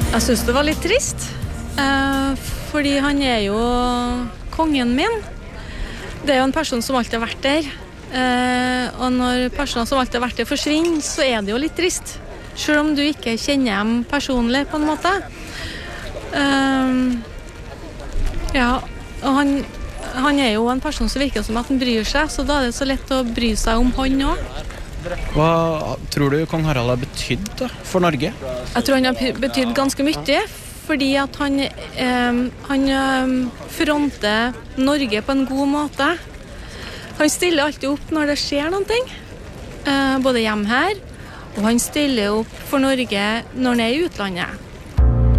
Jeg synes det var litt trist, fordi han jo kongen min. Det jo en person som alltid har vært der, og når personer som alltid har vært der forsvinner, så det jo litt trist. Selv om du ikke kjenner dem personlig på en måte. Ja, og han jo en person som virker som at han bryr seg, så da det så lett å bry seg om han også. Hva tror du kong Harald har betydd da, for Norge? Jeg tror han har betydd ganske mye, fordi at han fronter Norge på en god måte. Han stiller alltid opp når det skjer noe, både hjemme her, og han stiller opp for Norge når han i utlandet.